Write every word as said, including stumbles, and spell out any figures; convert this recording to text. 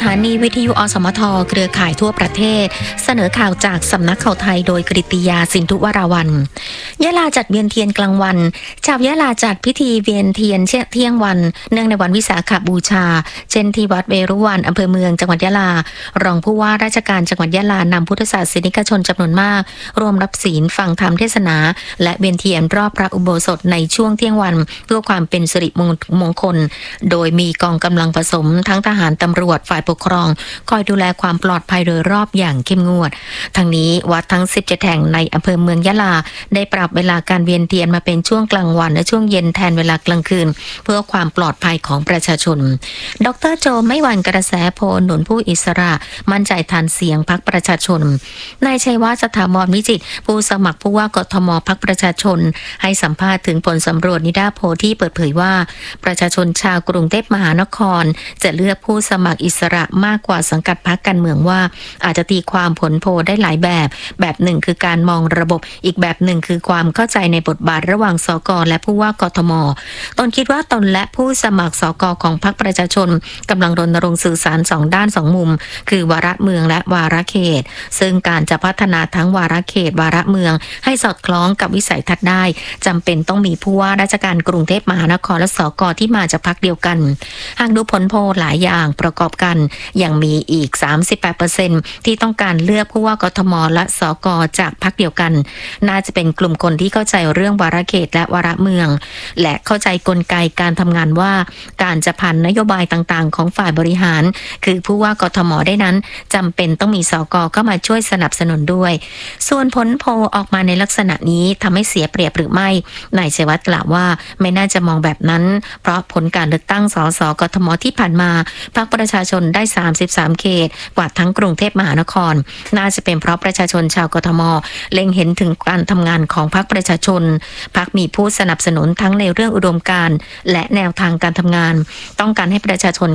านีวิทยุอสมทเครือข่ายทั่วประเทศเสนอข่าวจากสำนักข่าวไทยโดยกฤติยาสินธุวราวัลย์ยะลาจัดเวียนเทียนกลางวันชาวยะลาจัดพิธีเวียนเทียนเที่ยงวันเนื่องในวันวิสาขบูชาเช่นที่วัดเวรุวันอำเภอเมืองจังหวัดยะลารองผู้ว่าราชการจังหวัดยะลานำพุทธศาสนิกชนจำนวนมากร่วมรับศีลฟังธรรมเทศนาและเวียนเทียนรอบพระอุโบสถในช่วงเที่ยงวันเพื่อความเป็นสิริมงคลโดยมีกองกำลังผสมทั้งทหารตำรวจฝ่ายปกครองคอยดูแลความปลอดภัยโดยรอบอย่างเข้มงวดทั้งนี้วัดทั้งสิบเจ็ดแห่งในอำเภอเมืองยะลาได้ปรับเวลาการเวียนเทียนมาเป็นช่วงกลางวันและช่วงเย็นแทนเวลากลางคืนเพื่อความปลอดภัยของประชาชนดรโจไม่หวั่นกระแสโพลหนุนผู้อิสระมั่นใจทานเสียงพรรคประชาชนนายชัยวัฒน์สถามรวิจิตรผู้สมัครผู้ว่ากทมพรรคประชาชนให้สัมภาษณ์ถึงผลสำรวจนิดาโพลที่เปิดเผยว่าประชาชนชาวกรุงเทพมหานครจะเลือกผู้สมัครอิสระมากกว่าสังกัดพรรคการเมืองว่าอาจจะตีความผลโพลได้หลายแบบแบบหนึ่งคือการมองระบบอีกแบบหนึ่งคือความเข้าใจในบทบาทระหว่างสกและผู้ว่ากทมตนคิดว่าตนและผู้สมัครสกของพรรคประชาชนกำลังรณรงค์สื่อสารสองด้านสองมุมคือวาระเมืองและวาระเขตซึ่งการจะพัฒนาทั้งวาระเขตวาระเมืองให้สอดคล้องกับวิสัยทัศน์ได้จำเป็นต้องมีผู้ว่าราชการกรุงเทพมหานครและสกที่มาจากพรรคเดียวกันหากดูผลโพลหลายอย่างประกอบกันยังมีอีก สามสิบแปดเปอร์เซ็นต์ ที่ต้องการเลือกผู้ว่ากทมและสกจากพรรคเดียวกันน่าจะเป็นกลุ่มคนที่เข้าใจเรื่องวาระเขตและวาระเมืองและเข้าใจกลไกการทำงานว่าการจะผ่านนโยบายต่างๆของฝ่ายบริหารคือผู้ว่ากทมได้นั้นจำเป็นต้องมีสกเข้ามาช่วยสนับสนุนด้วยส่วนผลโพลออกมาในลักษณะนี้ทำให้เสียเปรียบหรือไม่นายชัยวัฒน์กล่าวว่าไม่น่าจะมองแบบนั้นเพราะผลการเลือกตั้งสสกทมที่ผ่านมาพรรคประชาชนได้สามสิบสามเขตกว่าทั้งกรุงเทพมหานครน่าจะเป็นเพราะประชาชนชาวกทมเล็งเห็นถึงการทำงานของพรรคประชาชนพรรคมีผู้สนับสนุนทั้งในเรื่องอุดมการณ์และแนวทางการทำงานต้องการให้ประชาชน